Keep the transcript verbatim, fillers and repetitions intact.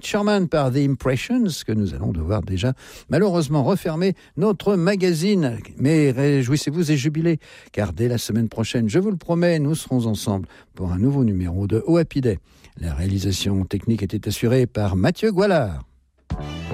Sherman par The Impressions, que nous allons devoir déjà malheureusement refermer notre magazine. Mais réjouissez-vous et jubilez, car dès la semaine prochaine, je vous le promets, nous serons ensemble pour un nouveau numéro de Oh Happy Day. La réalisation technique était assurée par Mathieu Goualard.